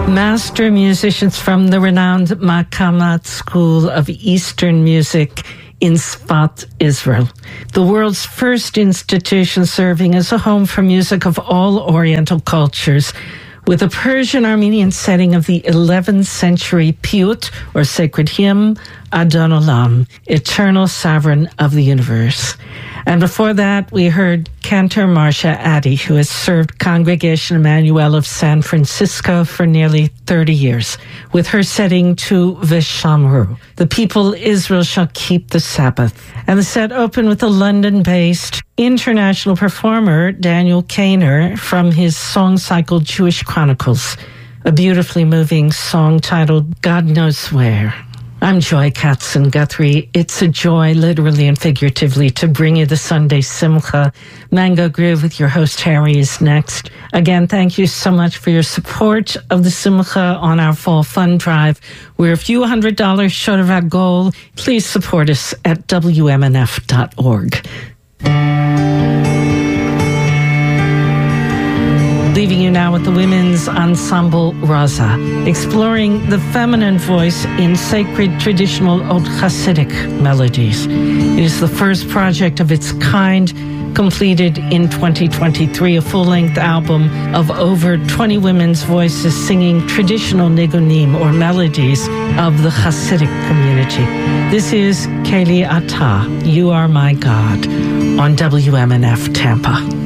Master musicians from the renowned Makamat School of Eastern Music in Sfat, Israel, the world's first institution serving as a home for music of all Oriental cultures, with a Persian-Armenian setting of the 11th century Piyut, or sacred hymn, Adon Olam, Eternal Sovereign of the Universe. And before that, we heard Cantor Marcia Addy, who has served Congregation Emmanuel of San Francisco for nearly 30 years, with her setting to Veshamru, the people Israel shall keep the Sabbath. And the set opened with a London-based international performer, Daniel Kainer, from his song cycle Jewish Chronicles, a beautifully moving song titled God Knows Where. I'm Joy Katzen-Guthrie. It's a joy, literally and figuratively, to bring you the Sunday Simcha. Mango Groove with your host, Harry, is next. Again, thank you so much for your support of the Simcha on our Fall Fund Drive. We're a few $100 short of our goal. Please support us at WMNF.org. Leaving you now with the women's ensemble Raza, exploring the feminine voice in sacred traditional Old Hasidic melodies. It is the first project of its kind, completed in 2023, a full-length album of over 20 women's voices singing traditional nigunim, or melodies, of the Hasidic community. This is Keli Ata, You Are My God, on WMNF Tampa.